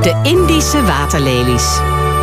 De Indische waterlelies.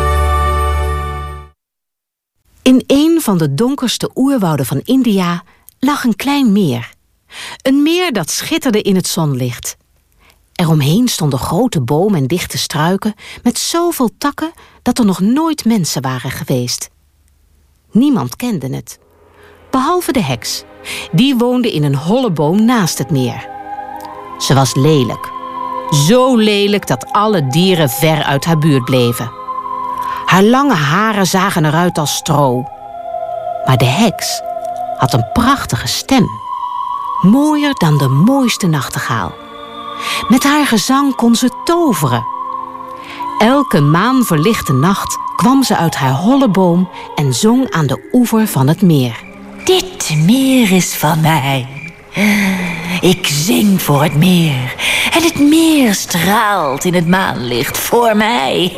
In een van de donkerste oerwouden van India lag een klein meer. Een meer dat schitterde in het zonlicht. Eromheen stonden grote bomen en dichte struiken met zoveel takken dat er nog nooit mensen waren geweest. Niemand kende het, behalve de heks. Die woonde in een holle boom naast het meer. Ze was lelijk. Zo lelijk dat alle dieren ver uit haar buurt bleven. Haar lange haren zagen eruit als stro. Maar de heks had een prachtige stem. Mooier dan de mooiste nachtegaal. Met haar gezang kon ze toveren. Elke maanverlichte nacht kwam ze uit haar holle boom en zong aan de oever van het meer. Dit meer is van mij. Ik zing voor het meer. En het meer straalt in het maanlicht voor mij.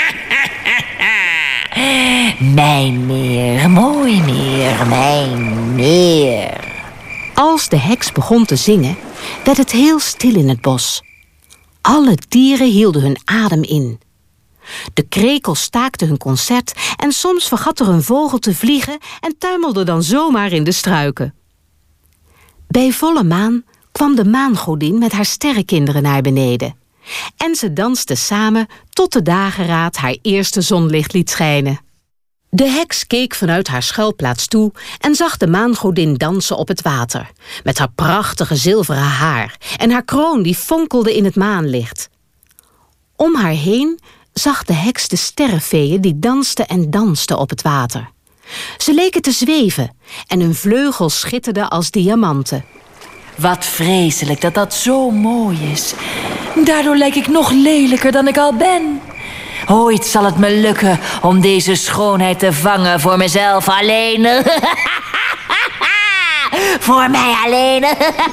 Mijn meer, mooi meer, mijn meer. Als de heks begon te zingen, werd het heel stil in het bos. Alle dieren hielden hun adem in. De krekels staakten hun concert en soms vergat er een vogel te vliegen en tuimelde dan zomaar in de struiken. Bij volle maan kwam de maangodin met haar sterrenkinderen naar beneden. En ze dansten samen tot de dageraad haar eerste zonlicht liet schijnen. De heks keek vanuit haar schuilplaats toe en zag de maangodin dansen op het water, met haar prachtige zilveren haar en haar kroon die fonkelde in het maanlicht. Om haar heen zag de heks de sterrenfeeën die dansten en dansten op het water. Ze leken te zweven en hun vleugels schitterden als diamanten. Wat vreselijk dat dat zo mooi is. Daardoor lijk ik nog lelijker dan ik al ben. Ooit zal het me lukken om deze schoonheid te vangen voor mezelf alleen. Voor mij alleen.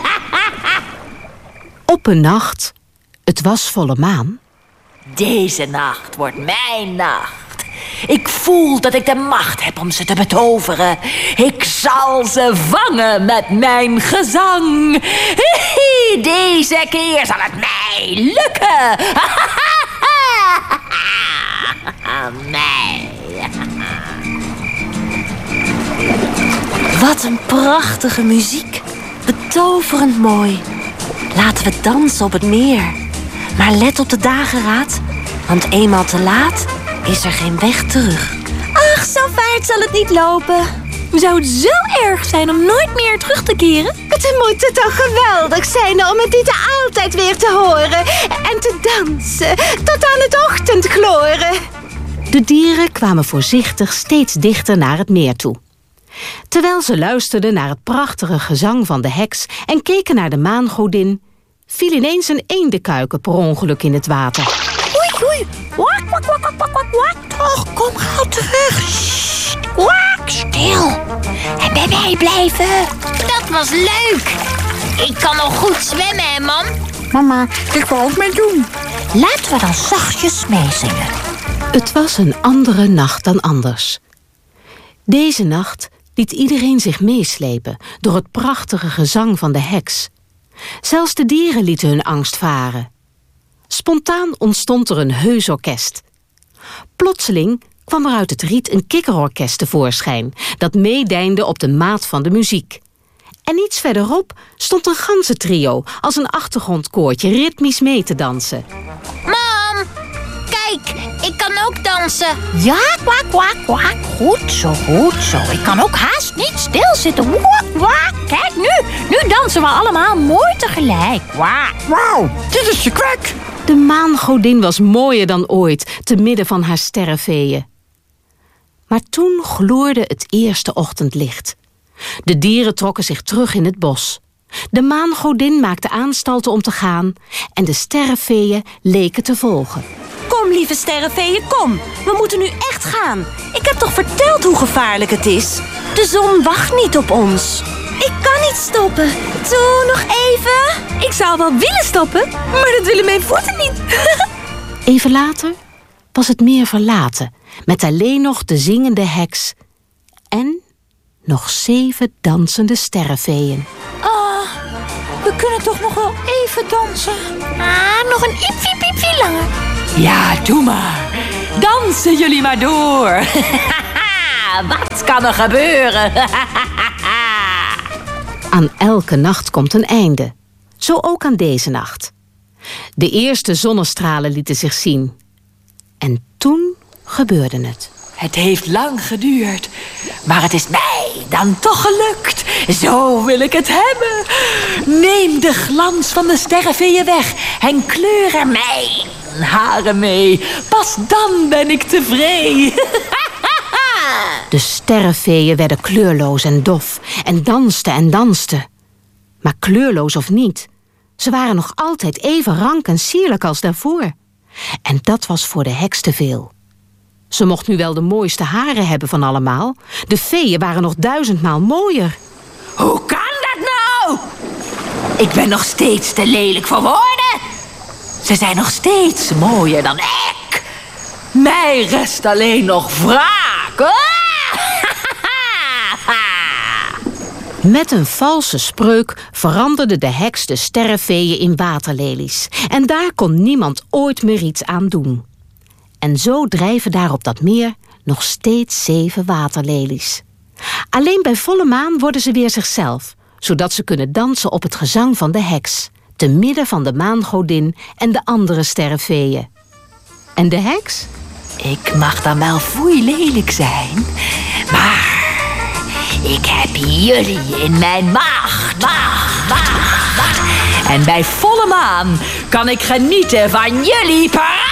Op een nacht, het was volle maan. Deze nacht wordt mijn nacht. Ik voel dat ik de macht heb om ze te betoveren. Ik zal ze vangen met mijn gezang. Deze keer zal het mij lukken. Mij. Wat een prachtige muziek. Betoverend mooi. Laten we dansen op het meer. Maar let op de dageraad, want eenmaal te laat is er geen weg terug. Ach, zo vaart zal het niet lopen. Zou het zo erg zijn om nooit meer terug te keren? Het moet toch geweldig zijn om het niet altijd weer te horen en te dansen tot aan het ochtendgloren. De dieren kwamen voorzichtig steeds dichter naar het meer toe. Terwijl ze luisterden naar het prachtige gezang van de heks en keken naar de maangodin, viel ineens een eendenkuiken per ongeluk in het water. Oei, oei. Wak, wak, wak, wak, wak, wak. Toch, kom gauw terug. Sst, wak, stil. En bij mij blijven. Dat was leuk. Ik kan nog goed zwemmen, hè, mam? Mama, ik wil ook mee doen. Laten we dan zachtjes meezingen. Het was een andere nacht dan anders. Deze nacht liet iedereen zich meeslepen door het prachtige gezang van de heks. Zelfs de dieren lieten hun angst varen. Spontaan ontstond er een heus orkest. Plotseling kwam er uit het riet een kikkerorkest tevoorschijn dat meedeinde op de maat van de muziek. En iets verderop stond een ganzentrio als een achtergrondkoortje ritmisch mee te dansen. Mam, kijk, ik kan ook dansen. Ja, kwak, kwak, kwak. Goed zo, goed zo. Ik kan ook haast niet stilzitten. Kwak, kwak. Kijk, nu dansen we allemaal mooi tegelijk. Kwak. Wauw, dit is je kwak. De maangodin was mooier dan ooit te midden van haar sterrenfeeën. Maar toen gloorde het eerste ochtendlicht. De dieren trokken zich terug in het bos. De maangodin maakte aanstalten om te gaan en de sterrenfeeën leken te volgen. Kom, lieve sterrenfeeën, kom. We moeten nu echt gaan. Ik heb toch verteld hoe gevaarlijk het is? De zon wacht niet op ons. Ik kan niet stoppen. Toe, nog even. Ik zou wel willen stoppen, maar dat willen mijn voeten niet. Even later was het meer verlaten, met alleen nog de zingende heks en nog 7 dansende sterrenfeeën. Oh, we kunnen toch nog wel even dansen. Nog een iepie langer. Ja, doe maar. Dansen jullie maar door. Wat kan er gebeuren? Aan elke nacht komt een einde. Zo ook aan deze nacht. De eerste zonnestralen lieten zich zien. En toen gebeurde het. Het heeft lang geduurd, maar het is mij dan toch gelukt. Zo wil ik het hebben. Neem de glans van de sterrenveeën weg en kleur er mijn haren mee. Pas dan ben ik tevreden. De sterrenveeën werden kleurloos en dof en dansten. Maar kleurloos of niet, ze waren nog altijd even rank en sierlijk als daarvoor. En dat was voor de heks te veel. Ze mocht nu wel de mooiste haren hebben van allemaal. De veeën waren nog 1000-maal mooier. Hoe kan dat nou? Ik ben nog steeds te lelijk voor woorden. Ze zijn nog steeds mooier dan ik. Mij rest alleen nog wraak. Met een valse spreuk veranderde de heks de sterrenveeën in waterlelies. En daar kon niemand ooit meer iets aan doen. En zo drijven daar op dat meer nog steeds 7 waterlelies. Alleen bij volle maan worden ze weer zichzelf, zodat ze kunnen dansen op het gezang van de heks, te midden van de maangodin en de andere sterrenveeën. En de heks? Ik mag dan wel foei lelijk zijn, maar ik heb jullie in mijn macht. En bij volle maan kan ik genieten van jullie parade.